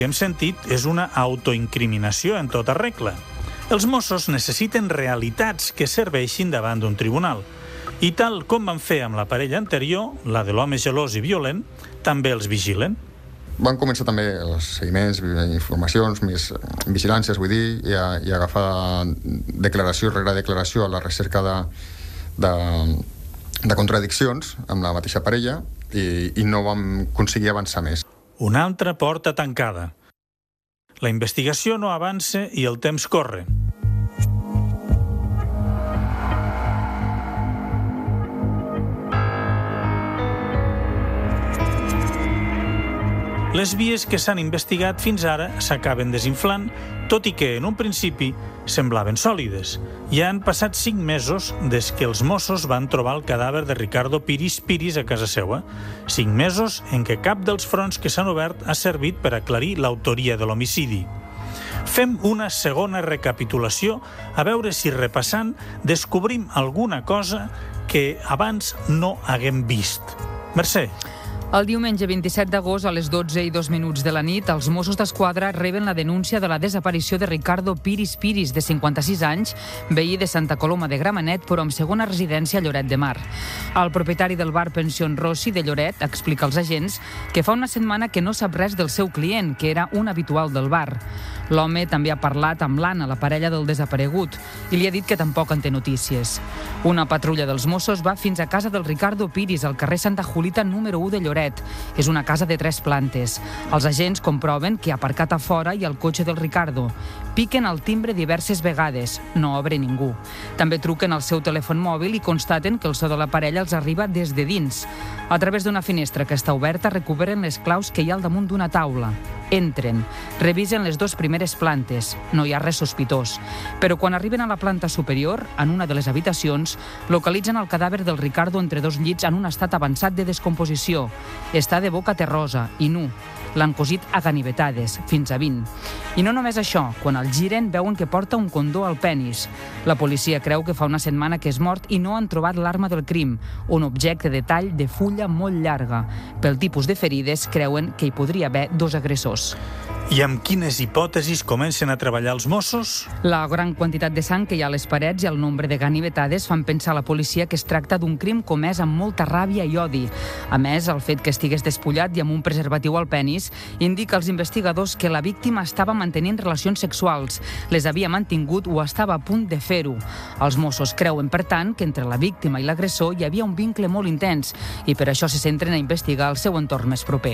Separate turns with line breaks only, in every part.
hem sentit és una autoincriminació en tota regla. Els Mossos necessiten realitats que serveixin davant d'un tribunal. I tal com van fer amb la parella anterior, la de l'home gelós i violent, també els vigilen.
Van començar també els seguiments, informacions, més vigilàncies, vull dir, i agafar declaració rere declaració a la recerca de contradiccions amb la mateixa parella i no vam aconseguir avançar més.
Una altra porta tancada. La investigació no avança i el temps corre. Les vies que s'han investigat fins ara s'acaben desinflant, tot i que en un principi semblaven sòlides. Ja han passat 5 mesos des que els Mossos van trobar el cadàver de Ricardo Piris a casa seva. 5 mesos en què cap dels fronts que s'han obert ha servit per aclarir l'autoria de l'homicidi. Fem una segona recapitulació a veure si repassant descobrim alguna cosa que abans no haguem vist. Mercè.
El diumenge 27 d'agost, a les 12:02 de la nit, els Mossos d'Esquadra reben la denúncia de la desaparició de Ricardo Piris, de 56 anys, veí de Santa Coloma de Gramenet, però amb segona residència a Lloret de Mar. El propietari del bar Pension Rossi de Lloret explica als agents que fa una setmana que no sap res del seu client, que era un habitual del bar. L'home també ha parlat amb l'Anna, la parella del desaparegut, i li ha dit que tampoc en té notícies. Una patrulla dels Mossos va fins a casa del Ricardo Piris, al carrer Santa Julita número 1 de Lloret. És una casa de 3 plantes. Els agents comproven que ha aparcat a fora i el cotxe del Ricardo. Piquen al timbre diverses vegades. No obre ningú. També truquen al seu telèfon mòbil i constaten que el so de la parella els arriba des de dins. A través d'una finestra que està oberta recuperen les claus que hi ha al damunt d'una taula. Entren, revisen les 2 primeres plantes. No hi ha res sospitós. Però quan arriben a la planta superior, en una de les habitacions, localitzen el cadàver del Ricardo entre 2 llits en un estat avançat de descomposició. Està de boca terrosa i nu. L'han cosit a ganivetades, fins a 20. I no només això, quan el giren veuen que porta un condó al penis. La policia creu que fa una setmana que és mort i no han trobat l'arma del crim, un objecte de tall de fulla molt llarga. Pel tipus de ferides, creuen que hi podria haver 2 agressors.
I amb quines hipòtesis comencen a treballar els Mossos?
La gran quantitat de sang que hi ha a les parets i el nombre de ganivetades fan pensar a la policia que es tracta d'un crim comès amb molta ràbia i odi. A més, el fet que estigués despullat i amb un preservatiu al penis indica als investigadors que la víctima estava mantenint relacions sexuals, les havia mantingut o estava a punt de fer-ho. Els Mossos creuen, per tant, que entre la víctima i l'agressor hi havia un vincle molt intens i per això se centren a investigar el seu entorn més proper.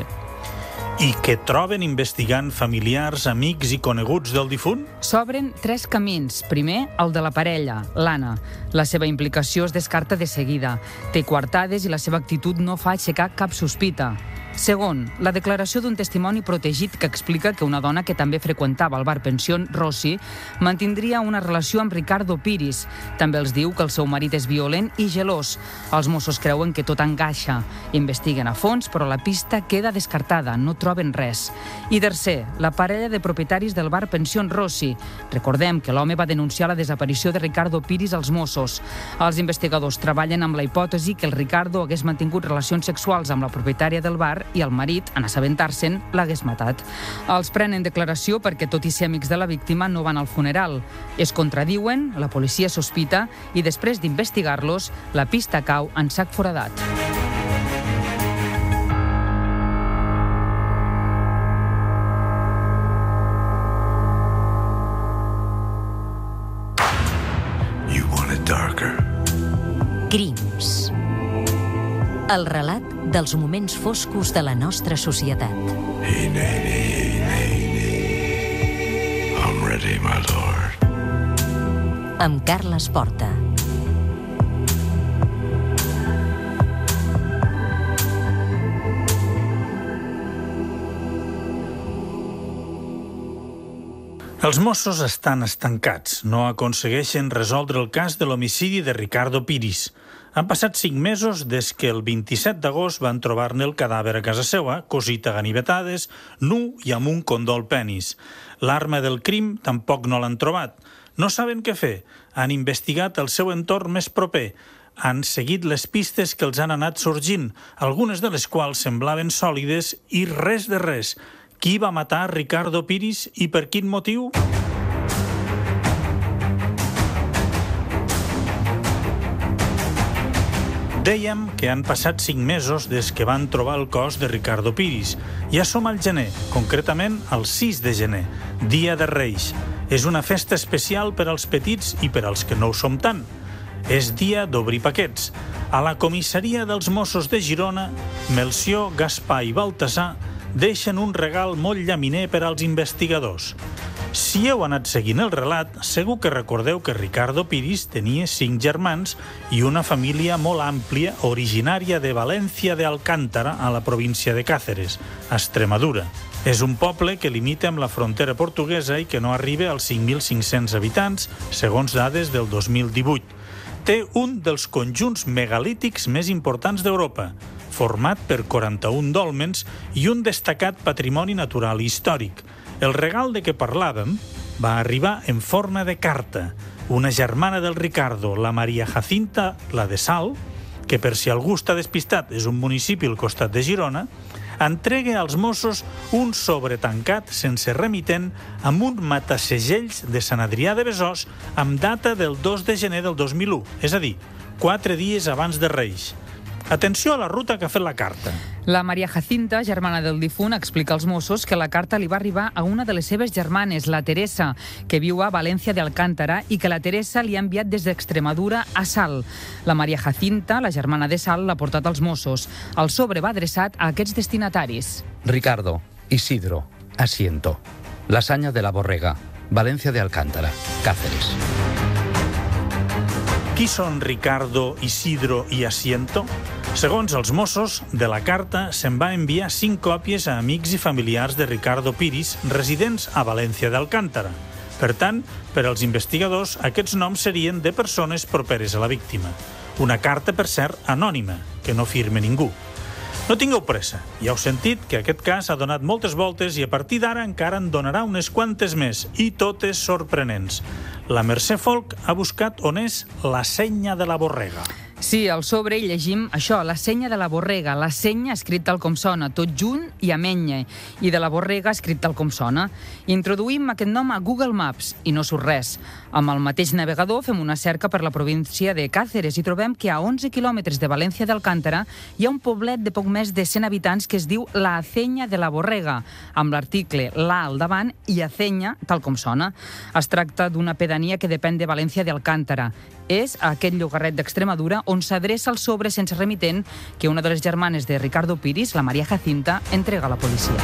I què troben investigant familiars, amics i coneguts del difunt?
S'obren 3 camins. Primer, el de la parella, l'Anna. La seva implicació es descarta de seguida. Té coartades i la seva actitud no fa aixecar cap sospita. Segon, la declaració d'un testimoni protegit que explica que una dona que també freqüentava el bar Pension Rossi mantindria una relació amb Ricardo Piris. També els diu que el seu marit és violent i gelós. Els Mossos creuen que tot engaixa. Investiguen a fons, però la pista queda descartada, no troben res. I tercer, la parella de propietaris del bar Pension Rossi. Recordem que l'home va denunciar la desaparició de Ricardo Piris als Mossos. Els investigadors treballen amb la hipòtesi que el Ricardo hagués mantingut relacions sexuals amb la propietària del bar i el marit, en assabentar-se'n, l'hagués matat. Els prenen declaració perquè, tot i ser amics de la víctima, no van al funeral. Es contradiuen, la policia sospita i després d'investigar-los, la pista cau en sac foradat.
You want it darker.
Crims. El relat dels moments foscos de la nostra societat.
Hey, nay, I'm ready, my lord.
Amb Carles Porta.
Els Mossos estan estancats. No aconsegueixen resoldre el cas de l'homicidi de Ricardo Piris. Han passat 5 mesos des que el 27 d'agost van trobar-ne el cadàver a casa seva, cosit a ganivetades, nu i amb un condó al penis. L'arma del crim tampoc no l'han trobat. No saben què fer. Han investigat el seu entorn més proper. Han seguit les pistes que els han anat sorgint, algunes de les quals semblaven sòlides i res de res. Qui va matar Ricardo Piris i per quin motiu? Dèiem que han passat 5 mesos des que van trobar el cos de Ricardo Piris. Ja som al gener, concretament el 6 de gener, Dia de Reis. És una festa especial per als petits i per als que no ho som tant. És dia d'obrir paquets. A la comissaria dels Mossos de Girona, Melcior, Gaspar i Baltasar deixen un regal molt llaminer per als investigadors. Si heu anat seguint el relat, segur que recordeu que Ricardo Piris tenia 5 germans i una família molt àmplia originària de València de Alcántara, a la província de Cáceres, a Extremadura. És un poble que limita amb la frontera portuguesa i que no arriba als 5.500 habitants, segons dades del 2018. Té un dels conjunts megalítics més importants d'Europa, format per 41 dòlmens i un destacat patrimoni natural i històric. El regal de què parlàvem va arribar en forma de carta. Una germana del Ricardo, la Maria Jacinta, la de Sal, que per si algú està despistat és un municipi al costat de Girona, entrega als Mossos un sobre tancat sense remitent amb un matasegells de Sant Adrià de Besòs amb data del 2 de gener del 2001, és a dir, 4 dies abans de Reis. Atenció a la ruta que ha fet la carta.
La Maria Jacinta, germana del difunt, explica als Mossos que la carta li va arribar a una de les seves germanes, la Teresa, que viu a València de Alcántara, i que la Teresa li ha enviat des d'Extremadura a Sal. La Maria Jacinta, la germana de Sal, l'ha portat als Mossos. El sobre va adreçat a aquests destinataris.
Ricardo, Isidro, Asiento, Lasaña de la Borrega, Valencia de Alcántara, Cáceres.
Qui són Ricardo, Isidro i Asiento? Segons els Mossos, de la carta se'n va enviar 5 còpies a amics i familiars de Ricardo Piris, residents a València d'Alcántara. Per tant, per als investigadors, aquests noms serien de persones properes a la víctima. Una carta, per cert, anònima, que no firma ningú. No tingueu pressa. Ja heu sentit que aquest cas ha donat moltes voltes i a partir d'ara encara en donarà unes quantes més, i totes sorprenents. La Mercè Folk ha buscat on és la senya de la Borrega.
Sí, al sobre hi llegim això, la senya de la Borrega, la senya escrit tal com sona, tot junt i amb enya, i de la Borrega escrit tal com sona. Introduïm aquest nom a Google Maps i no surt res. Amb el mateix navegador fem una cerca per la província de Cáceres i trobem que a 11 quilòmetres de València d'Alcántara hi ha un poblet de poc més de 100 habitants que es diu la Acenya de la Borrega, amb l'article la al davant i Acenya tal com sona. Es tracta d'una pedania que depèn de València d'Alcántara. És a aquest llogarret d'Extremadura on s'adreça el sobre sense remitent que una de les germanes de Ricardo Piris, la Maria Jacinta, entrega a la policia.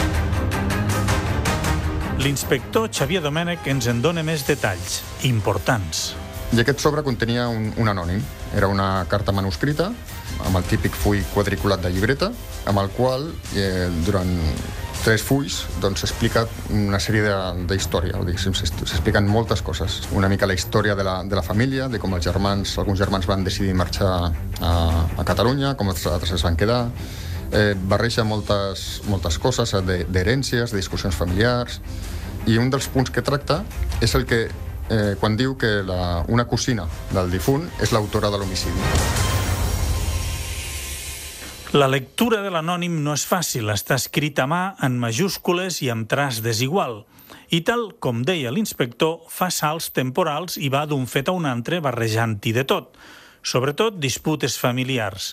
L'inspector Xavier Domènech ens en dona més detalls, importants.
I aquest sobre contenia un anònim. Era una carta manuscrita amb el típic full quadriculat de llibreta, amb el qual, durant 3 fulls, doncs s'explica una sèrie d'història. S'expliquen moltes coses. Una mica la història de la família, de com alguns germans van decidir marxar a Catalunya, com els altres es van quedar. Barreja moltes coses d'herències, de discussions familiars, i un dels punts que tracta és el que quan diu que una cosina del difunt és l'autora de l'homicidi.
La lectura de l'anònim no és fàcil, està escrit a mà en majúscules i amb traç desigual. I tal com deia l'inspector, fa salts temporals i va d'un fet a un altre barrejant-hi de tot, sobretot disputes familiars.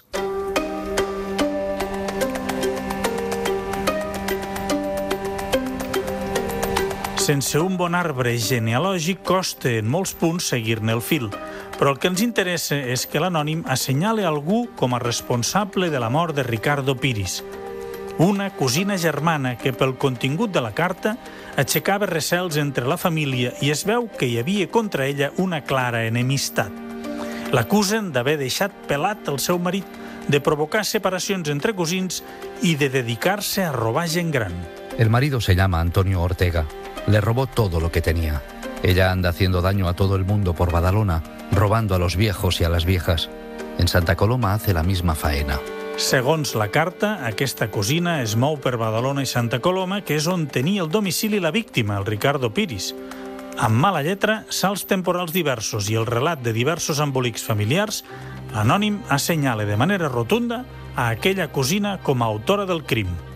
Sense un bon arbre genealògic costa en molts punts seguir-ne el fil, però el que ens interessa és que l'anònim assenyala algú com a responsable de la mort de Ricardo Piris, una cosina germana que pel contingut de la carta aixecava recels entre la família i es veu que hi havia contra ella una clara enemistat. L'acusen d'haver deixat pelat el seu marit, de provocar separacions entre cosins i de dedicar-se a robar gent gran.
El marido se llama Antonio Ortega. Le robó todo lo que tenía. Ella anda haciendo daño a todo el mundo por Badalona, robando a los viejos y a las viejas. En Santa Coloma hace la misma faena.
Segons la carta, aquesta cosina es mou per Badalona i Santa Coloma, que és on tenia el domicili la víctima, el Ricardo Piris. Amb mala lletra, salts temporals diversos i el relat de diversos embolics familiars, l'anònim assenyala de manera rotunda a aquella cosina com a autora del crim.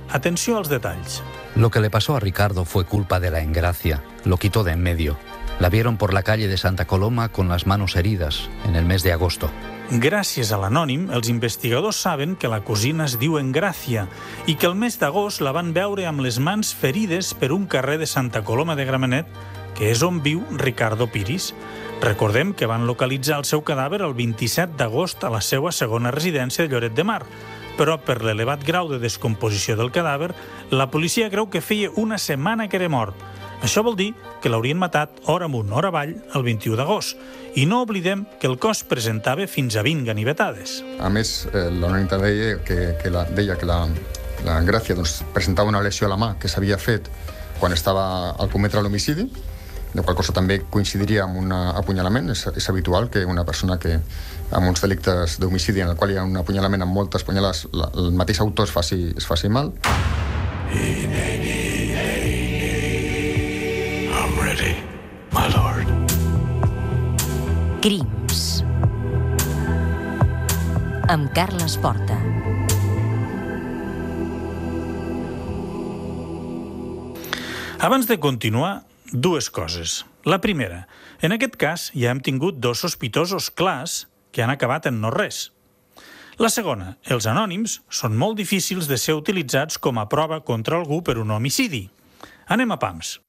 Atenció als detalls.
Lo que le pasó a Ricardo fue culpa de la Engracia. Lo quitó de en medio. La vieron por la calle de Santa Coloma con las manos heridas en el mes de agosto.
Gràcies a l'anònim, els investigadors saben que la cosina es diu Engràcia i que el mes d'agost la van veure amb les mans ferides per un carrer de Santa Coloma de Gramenet, que és on viu Ricardo Piris. Recordem que van localitzar el seu cadàver el 27 d'agost a la seva segona residència de Lloret de Mar, però per l'elevat grau de descomposició del cadàver, la policia creu que feia una setmana que era mort. Això vol dir que l'haurien matat hora amunt, hora avall, el 21 d'agost. I no oblidem que el cos presentava fins a 20 ganivetades.
A més, l'anònim també deia que la Engràcia presentava una lesió a la mà que s'havia fet quan estava al cometre l'homicidi, la qual cosa també coincidiria amb un apunyalament. És habitual que una persona que amb uns delictes d'homicidi en el qual hi ha un apunyalament amb moltes punyalades, el mateix autor es faci mal.
I'm ready, my lord.
Crims. Amb Carles Porta.
Abans de continuar, dues coses. La primera, en aquest cas ja hem tingut dos sospitosos clars que han acabat en no res. La segona, els anònims són molt difícils de ser utilitzats com a prova contra algú per un homicidi. Anem a pams.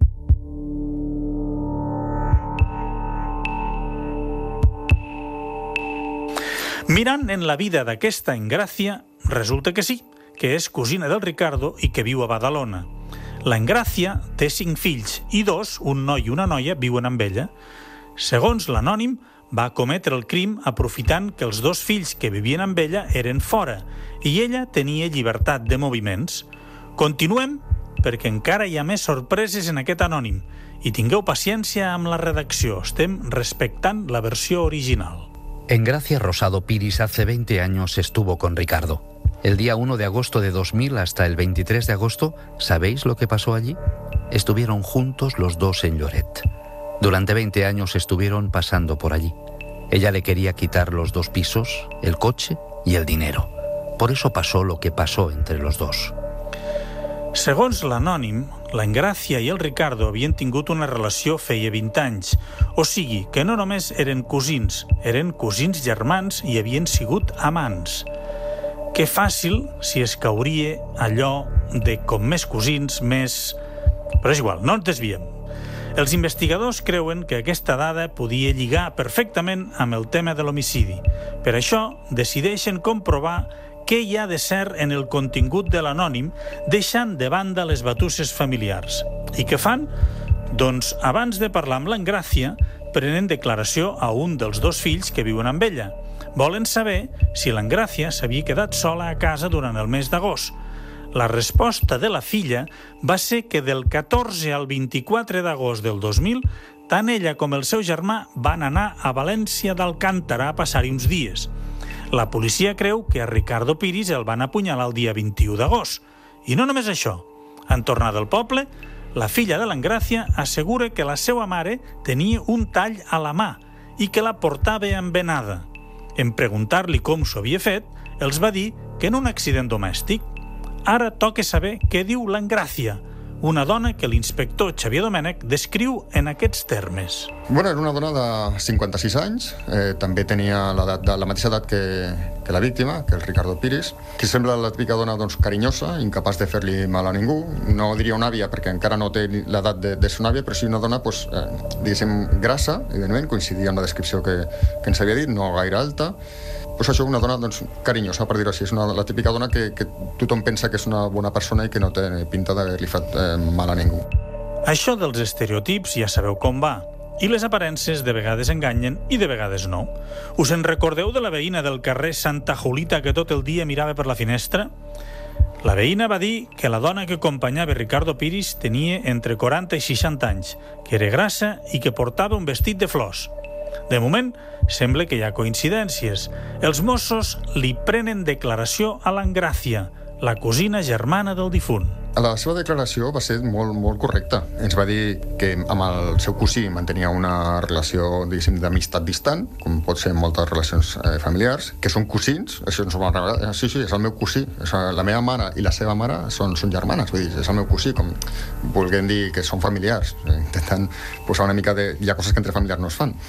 Mirant en la vida d'aquesta Engràcia, resulta que sí, que és cosina del Ricardo i que viu a Badalona. La Engràcia té 5 fills i 2, un noi i una noia, viuen amb ella. Segons l'anònim, va cometre el crim aprofitant que els 2 fills que vivien amb ella eren fora i ella tenia llibertat de moviments. Continuem perquè encara hi ha més sorpreses en aquest anònim i tingueu paciència amb la redacció, estem respectant la versió original.
Engracia Rosado Piris hace 20 años estuvo con Ricardo. El día 1 de agosto de 2000 hasta el 23 de agosto, ¿sabéis lo que pasó allí? Estuvieron juntos los dos en Lloret. Durante 20 años estuvieron pasando por allí. Ella le quería quitar los 2 pisos, el coche y el dinero. Por eso pasó lo que pasó entre los dos.
Segons l'anònim, la Engràcia i el Ricardo havien tingut una relació feia 20 anys. O sigui, que no només eren cosins germans i havien sigut amants. Que fàcil si es cauria allò de com més cosins, més... Però és igual, no ens desviem. Els investigadors creuen que aquesta dada podia lligar perfectament amb el tema de l'homicidi. Per això, decideixen comprovar què hi ha de cert en el contingut de l'anònim, deixant de banda les batusses familiars. I què fan? Doncs, abans de parlar amb l'Engràcia, prenen declaració a un dels 2 fills que viuen amb ella. Volen saber si l'Engràcia s'havia quedat sola a casa durant el mes d'agost. La resposta de la filla va ser que del 14 al 24 d'agost del 2000, tant ella com el seu germà van anar a València d'Alcántara a passar-hi uns dies. La policia creu que a Ricardo Piris el van apunyalar el dia 21 d'agost. I no només això. En tornar del poble, la filla de l'Engràcia assegura que la seva mare tenia un tall a la mà i que la portava embenada. En preguntar-li com s'ho havia fet, els va dir que en un accident domèstic. Ara toca saber què diu l'Engràcia, una dona que l'inspector Xavier Domènech descriu en aquests termes.
Bueno, era una dona de 56 anys, també tenia la mateixa edat que la víctima, que el Ricardo Piris, que sembla la típica dona carinyosa, incapaç de fer-li mal a ningú. No diria una àvia, perquè encara no té l'edat de ser una àvia, però sí una dona, diguéssim, grassa, evidentment, coincidia amb la descripció que ens havia dit, no gaire alta. Pues això, una dona carinyosa, per dir-ho així. És la típica dona que tothom pensa que és una bona persona i que no té pinta d'haver-li fet mal a ningú.
Això dels estereotips ja sabeu com va. I les aparences de vegades enganyen i de vegades no. Us en recordeu de la veïna del carrer Santa Julita que tot el dia mirava per la finestra? La veïna va dir que la dona que acompanyava Ricardo Piris tenia entre 40 i 60 anys, que era grassa i que portava un vestit de flors. De moment, sembla que hi ha coincidències. Els Mossos li prenen declaració a l'Engràcia, la cosina germana del difunt.
La seva declaració va ser molt, molt correcta. Ens va dir que amb el seu cosí mantenia una relació, diguéssim, d'amistat distant, com pot ser en moltes relacions familiars, que són cosins, això ens ho van revelar, sí, és el meu cosí, la meva mare i la seva mare són germanes, vull dir, és el meu cosí, com volguem dir que són familiars, intentant posar una mica de... Hi ha coses que entre familiars no es fan.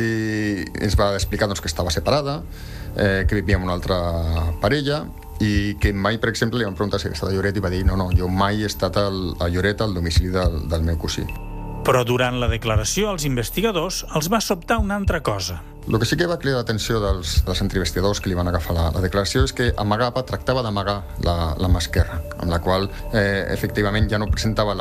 I ens va explicar doncs, que estava separada, que vivia amb una altra parella, i que mai, per exemple, li van preguntar si havia estat a Lloret i va dir no, jo mai he estat a Lloret al domicili del meu cosí.
Però durant la declaració als investigadors els va sobtar una altra cosa.
El que sí que va cridar l'atenció dels entrevistadors que li van agafar la declaració és que tractava d'amagar la mà esquerra, amb la qual efectivament ja no presentava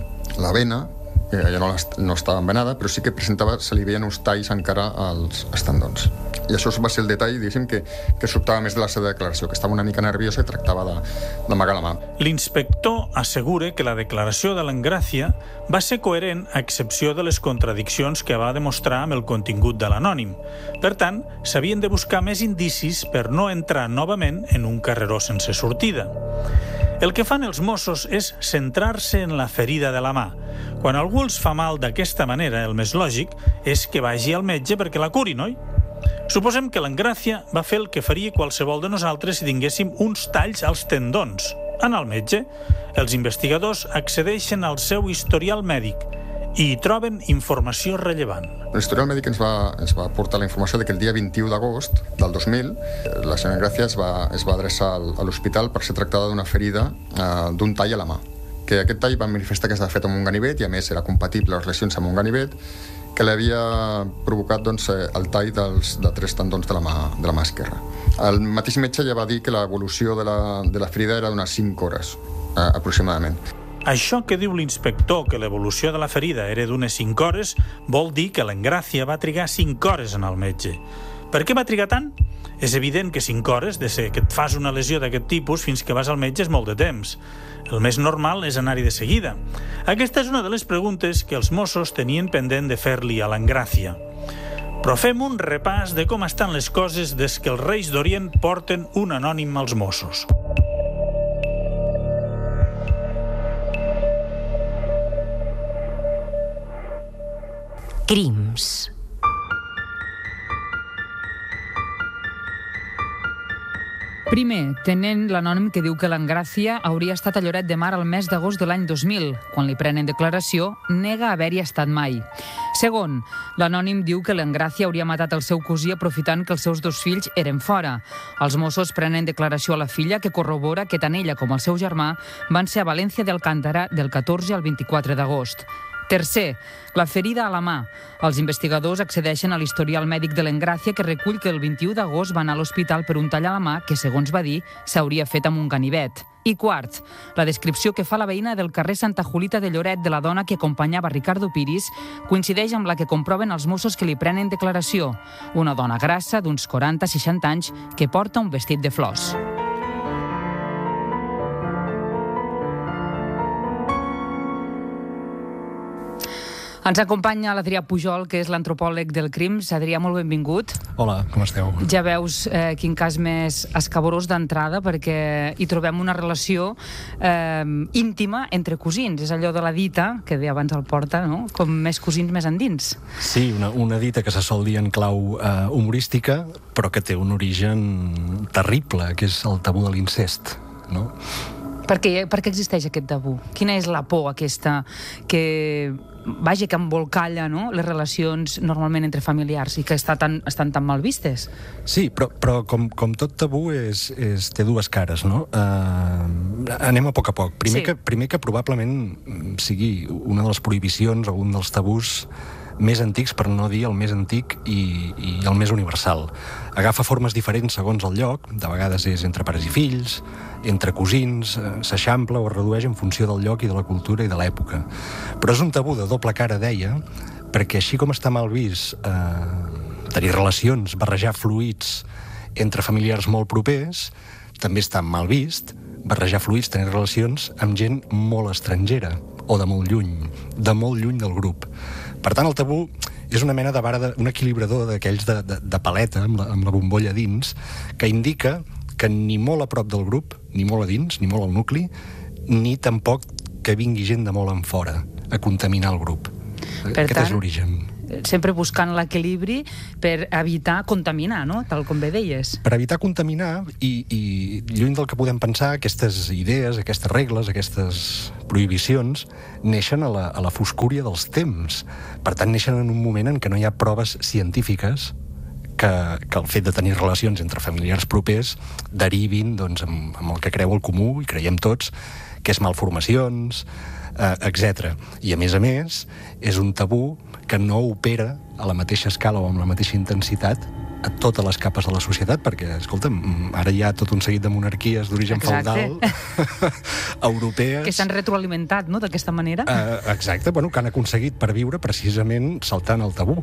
la vena, ja no estava envenada, però sí que se li veien uns talls encara als tendons. I això va ser el detall, diguéssim, que sobtava més de la seva declaració, que estava una mica nerviosa i tractava d'amagar la mà.
L'inspector assegura que la declaració de l'Engràcia va ser coherent a excepció de les contradiccions que va demostrar amb el contingut de l'anònim. Per tant, s'havien de buscar més indicis per no entrar novament en un carreró sense sortida. El que fan els Mossos és centrar-se en la ferida de la mà. Quan algú els fa mal d'aquesta manera, el més lògic és que vagi al metge perquè la curi, oi? Suposem que l'Engràcia va fer el que faria qualsevol de nosaltres si tinguéssim uns talls als tendons. En el metge, els investigadors accedeixen al seu historial mèdic i hi troben informació rellevant.
L'historial mèdic ens va portar la informació de que el dia 21 d'agost del 2000 la senyora Engràcia es va adreçar a l'hospital per ser tractada d'una ferida d'un tall a la mà. Que aquest tall va manifestar que s'ha fet amb un ganivet i a més era compatible les lesions amb un ganivet que l'havia provocat el tall de 3 tendons de la mà esquerra. El mateix metge ja va dir que l'evolució de la ferida era d'unes 5 hores, aproximadament.
Això que diu l'inspector, que l'evolució de la ferida era d'unes 5 hores, vol dir que l'Engràcia va trigar 5 hores en el metge. Per què va trigar tant? És evident que 5 hores, de ser que et fas una lesió d'aquest tipus fins que vas al metge, és molt de temps. El més normal és anar-hi de seguida. Aquesta és una de les preguntes que els Mossos tenien pendent de fer-li a l'Engràcia. Però fem un repàs de com estan les coses des que els Reis d'Orient porten un anònim als Mossos.
Crims.
Primer, tenen l'anònim que diu que l'Engràcia hauria estat a Lloret de Mar el mes d'agost de l'any 2000. Quan li prenen declaració, nega haver-hi estat mai. Segon, l'anònim diu que l'Engràcia hauria matat el seu cosí aprofitant que els seus 2 fills eren fora. Els Mossos prenen declaració a la filla que corrobora que tant ella com el seu germà van ser a València d'Alcántara del 14 al 24 d'agost. Tercer, la ferida a la mà. Els investigadors accedeixen a l'historial mèdic de l'Engràcia que recull que el 21 d'agost va anar a l'hospital per un tall a la mà que, segons va dir, s'hauria fet amb un ganivet. I quart, la descripció que fa la veïna del carrer Santa Julita de Lloret de la dona que acompanyava Ricardo Piris coincideix amb la que comproven els Mossos que li prenen declaració. Una dona grassa d'uns 40-60 anys que porta un vestit de flors. Ens acompanya l'Adrià Pujol, que és l'antropòleg del Crims. Adrià, molt benvingut.
Hola, com esteu?
Ja veus quin cas més escabrós d'entrada, perquè hi trobem una relació íntima entre cosins. És allò de la dita, que deia abans el Porta, no? Com més cosins més endins.
Sí, una dita que se sol dir en clau humorística, però que té un origen terrible, que és el tabú de l'incest, no?
Per què existeix aquest tabú? Quina és la por aquesta que embolcalla, no?, les relacions normalment entre familiars i que estan tan mal vistes?
Sí, però com tot tabú té 2 cares, no? Anem a poc. Primer que probablement sigui una de les prohibicions o un dels tabús més antics, per no dir el més antic i el més universal. Agafa formes diferents segons el lloc, de vegades és entre pares i fills, entre cosins, s'eixampla o es redueix en funció del lloc i de la cultura i de l'època. Però és un tabú de doble cara, deia, perquè així com està mal vist tenir relacions, barrejar fluids entre familiars molt propers, també està mal vist barrejar fluids, tenir relacions amb gent molt estrangera o de molt lluny del grup. Per tant, el tabú és una mena de vara, un equilibrador d'aquells de paleta, amb la bombolla dins, que indica que ni molt a prop del grup, ni molt a dins, ni molt al nucli, ni tampoc que vingui gent de molt en fora a contaminar el grup. Aquest és l'origen.
Sempre buscant l'equilibri per evitar contaminar, no? Tal com bé deies.
Per evitar contaminar i lluny del que podem pensar, aquestes idees, aquestes regles, aquestes prohibicions neixen a la foscúria dels temps. Per tant, neixen en un moment en què no hi ha proves científiques que el fet de tenir relacions entre familiars propers derivin doncs, amb el que creu el comú, i creiem tots, que és malformacions, etc. I, a més, és un tabú que no opera a la mateixa escala o amb la mateixa intensitat a totes les capes de la societat, perquè, escolta'm, ara hi ha tot un seguit de monarquies d'origen feudal europees...
Que s'han retroalimentat, no?, d'aquesta manera.
Exacte, bueno, que han aconseguit per viure precisament saltant el tabú.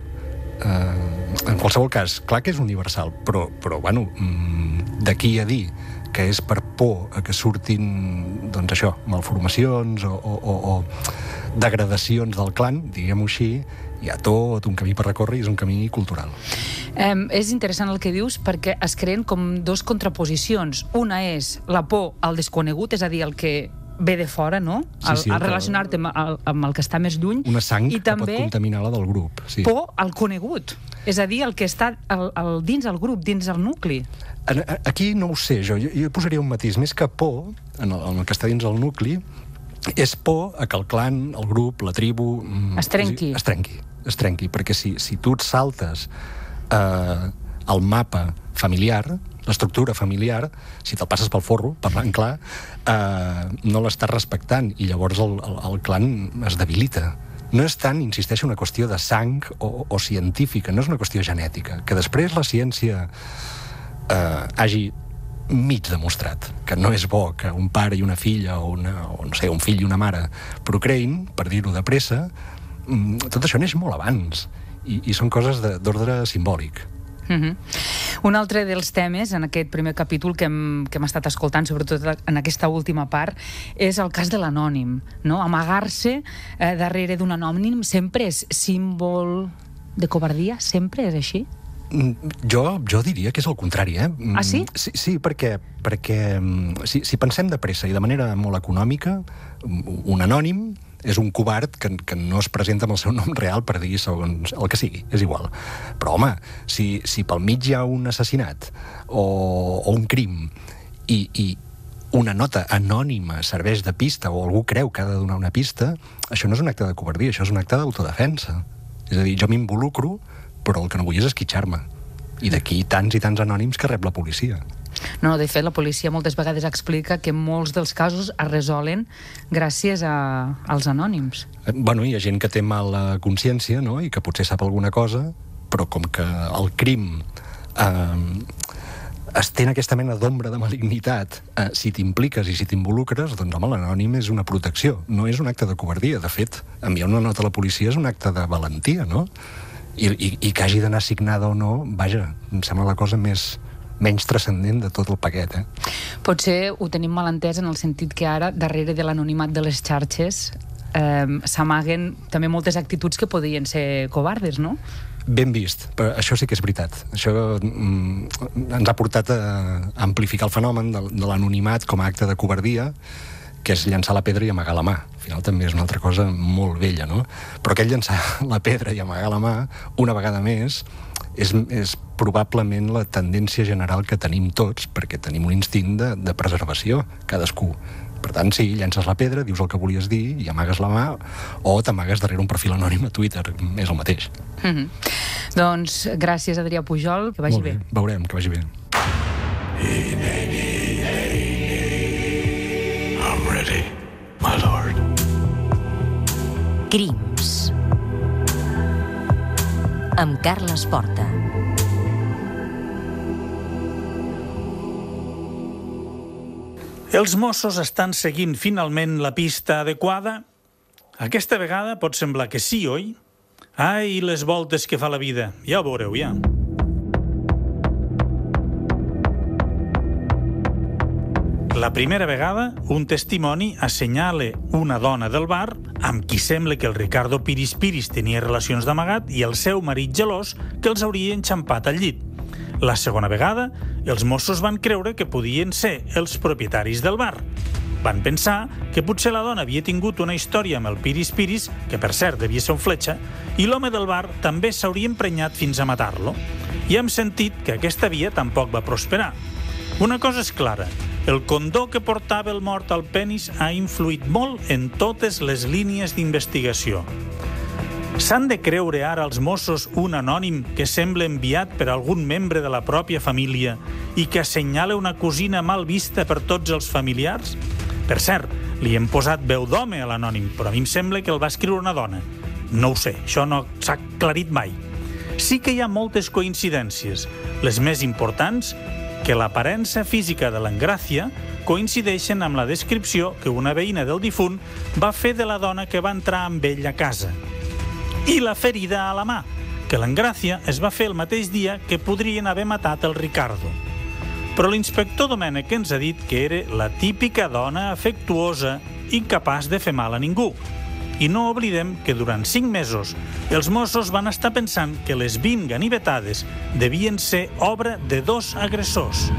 En qualsevol cas, clar que és universal, però bueno, d'aquí a dir que és per por a que surtin, doncs això, malformacions o degradacions del clan, diguem-ho així, hi ha tot un camí per recórrer i és un camí cultural.
És interessant el que dius perquè es creen com dos contraposicions. Una és la por al desconegut, és a dir, el que ve de fora, no?
Sí,
a relacionar-te amb el que està més lluny.
Una sang
i
que
també
pot contaminar la del grup. Sí.
Por al conegut, és a dir, el que està dins el grup, dins el nucli.
Aquí no ho sé, jo posaria un matís. Més que por, en el que està dins el nucli, és por a que el clan, el grup, la tribu...
Es trenqui.
Es trenqui, perquè si tu et saltes el mapa familiar, l'estructura familiar, si te'l passes pel forro, parlant clar, no l'estàs respectant i llavors el clan es debilita. No és tant, insisteixo, una qüestió de sang o científica, no és una qüestió genètica. Que després la ciència hagi mig demostrat que no és bo que un pare i una filla o no sé, un fill i una mare procreïn, per dir-ho de pressa, tot això neix molt abans i són coses d'ordre simbòlic.
Un altre dels temes en aquest primer capítol que hem estat escoltant, sobretot en aquesta última part, és el cas de l'anònim, no? Amagar-se darrere d'un anònim sempre és símbol de covardia? Sempre és així?
Jo diria que és el contrari, eh?
Ah, sí?
Sí, perquè si pensem de pressa i de manera molt econòmica, un anònim és un covard que no es presenta amb el seu nom real per dir segons el que sigui, és igual. Però, home, si pel mig hi ha un assassinat o un crim i una nota anònima serveix de pista o algú creu que ha de donar una pista, això no és un acte de covardia, això és un acte d'autodefensa. És a dir, jo m'involucro, però el que no vull és esquitxar-me. I d'aquí tants i tants anònims que rep la policia.
No, de fet, la policia moltes vegades explica que molts dels casos es resolen gràcies als anònims.
Bueno, hi ha gent que té mala consciència, no?, i que potser sap alguna cosa, però com que el crim es té aquesta mena d'ombra de malignitat, si t'impliques i si t'involucres, doncs, home, l'anònim és una protecció, no és un acte de covardia. De fet, enviar una nota a la policia és un acte de valentia, no? I que hagi d'anar assignada o no, vaja, em sembla la cosa menys transcendent de tot el paquet, eh?
Potser ho tenim mal entès en el sentit que ara, darrere de l'anonimat de les xarxes, s'amaguen també moltes actituds que podrien ser covardes, no?
Ben vist, però això sí que és veritat. Això ens ha portat a amplificar el fenomen de l'anonimat com a acte de covardia, que és llançar la pedra i amagar la mà. Al final també és una altra cosa molt vella, no? Però aquest llançar la pedra i amagar la mà, una vegada més, és probablement la tendència general que tenim tots, perquè tenim un instint de preservació, cadascú. Per tant, sí, llences la pedra, dius el que volies dir i amagues la mà, o t'amagues darrere un perfil anònim a Twitter, és el mateix.
Doncs gràcies, Adrià Pujol, que vagi bé.
Veurem, que vagi bé.
I'm ready, my lord.
Crims. Amb Carles Porta.
Els Mossos estan seguint finalment la pista adequada? Aquesta vegada pot semblar que sí, oi? Ai, les voltes que fa la vida. Ja ho veureu, ja. La primera vegada, un testimoni assenyala una dona del bar amb qui sembla que el Ricardo Piris Piris tenia relacions d'amagat i el seu marit gelós que els hauria enxampat al llit. La segona vegada, els Mossos van creure que podien ser els propietaris del bar. Van pensar que potser la dona havia tingut una història amb el Piris, que per cert devia ser un fletxa, i l'home del bar també s'hauria emprenyat fins a matar-lo. I hem sentit que aquesta via tampoc va prosperar. Una cosa és clara, el condó que portava el mort al penis ha influït molt en totes les línies d'investigació. S'han de creure ara als Mossos un anònim que sembla enviat per algun membre de la pròpia família i que assenyala una cosina mal vista per tots els familiars? Per cert, li hem posat veu d'home a l'anònim, però a mi em sembla que el va escriure una dona. No ho sé, això no s'ha aclarit mai. Sí que hi ha moltes coincidències. Les més importants, que l'aparença física de l'Engràcia coincideixen amb la descripció que una veïna del difunt va fer de la dona que va entrar amb ell a casa. I la ferida a la mà, que l'Engràcia es va fer el mateix dia que podrien haver matat el Ricardo. Però l'inspector Domènech ens ha dit que era la típica dona afectuosa, incapaç de fer mal a ningú. I no oblidem que durant 5 mesos els Mossos van estar pensant que les 20 ganivetades devien ser obra de 2 agressors.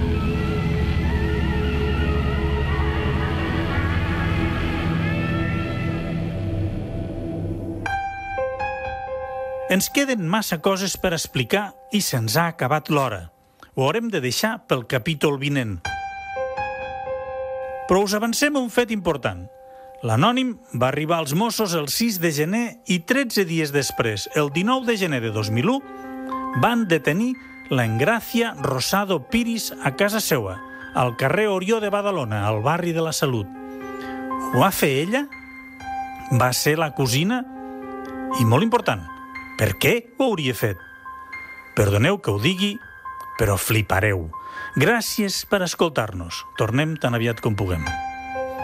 Ens queden massa coses per explicar i se'ns ha acabat l'hora. Ho haurem de deixar pel capítol vinent. Però us avancem un fet important. L'anònim va arribar als Mossos el 6 de gener i 13 dies després, el 19 de gener de 2001, van detenir l'Engràcia Rosado Piris a casa seua, al carrer Orió de Badalona, al barri de la Salut. Ho va fer ella? Va ser la cosina? I molt important, per què ho hauria fet? Perdoneu que ho digui, però flipareu. Gràcies per escoltar-nos. Tornem tan aviat com puguem.